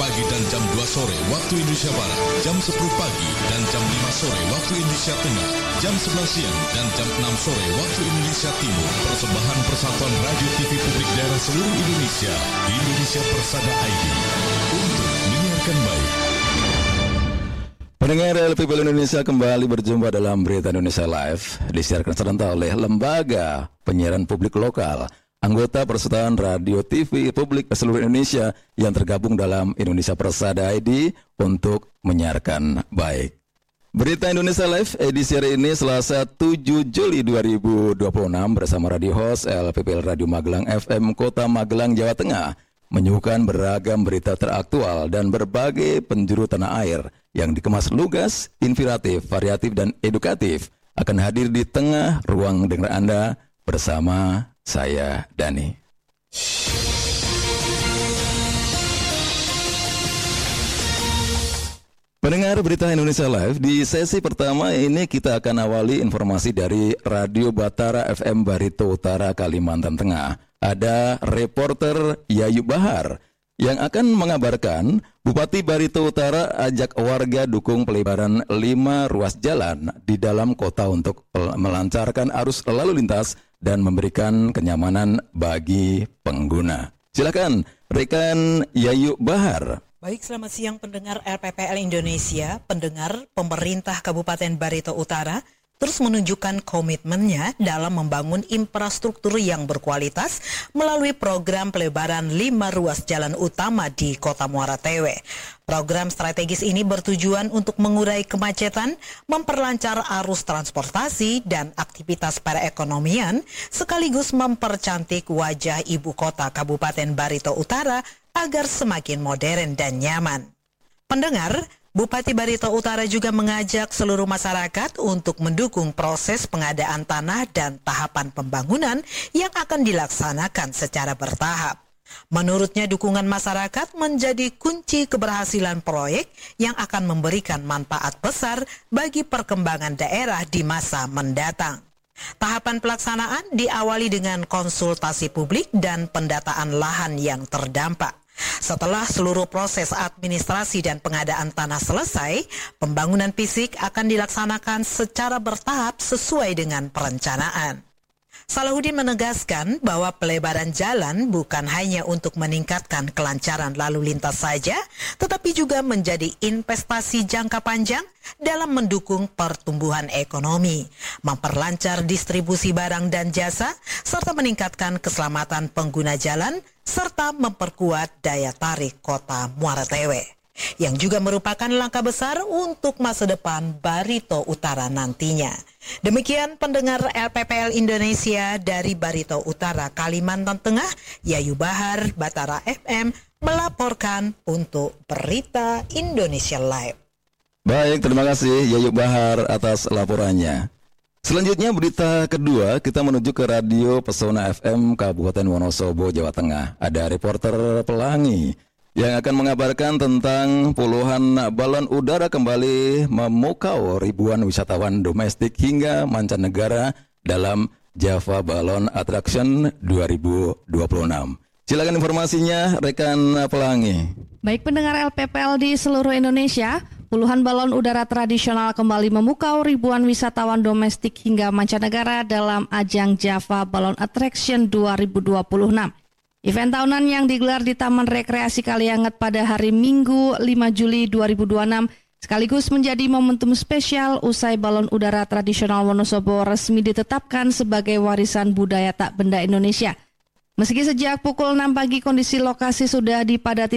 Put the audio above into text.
Pagi dan jam 2 sore waktu Indonesia Barat, jam 10 pagi dan jam 5 sore waktu Indonesia Tengah, jam 11 siang dan jam 6 sore waktu Indonesia Timur. Persembahan Persatuan Radio TV Publik Daerah seluruh Indonesia, Indonesia Persada ID, untuk menyiarkan baik. Pendengar LPPL Indonesia kembali berjumpa dalam Berita Indonesia Live, disiarkan serentak oleh Lembaga Penyiaran Publik Lokal, anggota Persatuan Radio TV Publik seluruh Indonesia yang tergabung dalam Indonesia Persada ID untuk menyiarkan baik. Berita Indonesia Live edisi hari ini Selasa 7 Juli 2026 bersama radio host LPPL Radio Magelang FM Kota Magelang, Jawa Tengah, menyuguhkan beragam berita teraktual dan berbagai penjuru tanah air yang dikemas lugas, inspiratif, variatif, dan edukatif akan hadir di tengah ruang dengar Anda bersama saya, Dani. Pendengar Berita Indonesia Live, di sesi pertama ini kita akan awali informasi dari Radio Batara FM Barito Utara, Kalimantan Tengah. Ada reporter Yayu Bahar yang akan mengabarkan Bupati Barito Utara ajak warga dukung pelebaran 5 ruas jalan di dalam kota untuk melancarkan arus lalu lintas dan memberikan kenyamanan bagi pengguna. Silakan rekan Yayu Bahar. Baik, selamat siang pendengar RPPL Indonesia. Pendengar, pemerintah Kabupaten Barito Utara terus menunjukkan komitmennya dalam membangun infrastruktur yang berkualitas melalui program pelebaran 5 ruas jalan utama di Kota Muara Tewe. Program strategis ini bertujuan untuk mengurai kemacetan, memperlancar arus transportasi dan aktivitas perekonomian, sekaligus mempercantik wajah ibu kota Kabupaten Barito Utara agar semakin modern dan nyaman. Pendengar, Bupati Barito Utara juga mengajak seluruh masyarakat untuk mendukung proses pengadaan tanah dan tahapan pembangunan yang akan dilaksanakan secara bertahap. Menurutnya, dukungan masyarakat menjadi kunci keberhasilan proyek yang akan memberikan manfaat besar bagi perkembangan daerah di masa mendatang. Tahapan pelaksanaan diawali dengan konsultasi publik dan pendataan lahan yang terdampak. Setelah seluruh proses administrasi dan pengadaan tanah selesai, pembangunan fisik akan dilaksanakan secara bertahap sesuai dengan perencanaan. Salahuddin menegaskan bahwa pelebaran jalan bukan hanya untuk meningkatkan kelancaran lalu lintas saja, tetapi juga menjadi investasi jangka panjang dalam mendukung pertumbuhan ekonomi, memperlancar distribusi barang dan jasa, serta meningkatkan keselamatan pengguna jalan, serta memperkuat daya tarik Kota Muara Tewe, yang juga merupakan langkah besar untuk masa depan Barito Utara nantinya. Demikian pendengar LPPL Indonesia dari Barito Utara, Kalimantan Tengah, Yayu Bahar, Batara FM, melaporkan untuk Berita Indonesia Live. Baik, terima kasih Yayu Bahar atas laporannya. Selanjutnya berita kedua, kita menuju ke Radio Pesona FM Kabupaten Wonosobo, Jawa Tengah. Ada reporter Pelangi yang akan mengabarkan tentang puluhan balon udara kembali memukau ribuan wisatawan domestik hingga mancanegara dalam Java Balloon Attraction 2026. Silakan informasinya rekan Pelangi. Baik pendengar LPPL di seluruh Indonesia, puluhan balon udara tradisional kembali memukau ribuan wisatawan domestik hingga mancanegara dalam ajang Java Balloon Attraction 2026. Event tahunan yang digelar di Taman Rekreasi Kalianget pada hari Minggu 5 Juli 2026 sekaligus menjadi momentum spesial usai balon udara tradisional Wonosobo resmi ditetapkan sebagai warisan budaya tak benda Indonesia. Meski sejak pukul 6 pagi kondisi lokasi sudah dipadati